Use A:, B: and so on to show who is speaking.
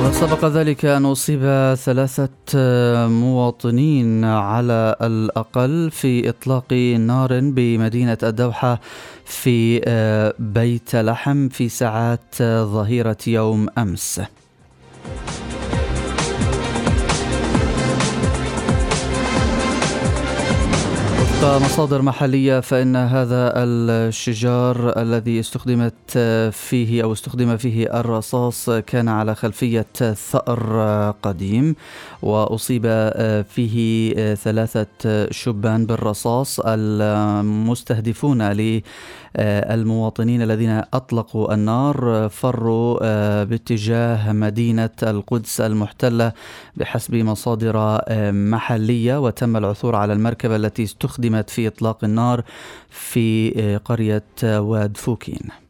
A: وسبق ذلك أن أصيب 3 مواطنين على الأقل في إطلاق نار بمدينة الدوحة في بيت لحم في ساعات ظهيرة يوم أمس. مصادر محلية فإن هذا الشجار الذي استخدم فيه الرصاص كان على خلفية ثأر قديم، وأصيب فيه 3 شبان بالرصاص المستهدفون للمواطنين الذين أطلقوا النار فروا باتجاه مدينة القدس المحتلة بحسب مصادر محلية، وتم العثور على المركبة التي استخدمت في إطلاق النار في قرية واد فوكين.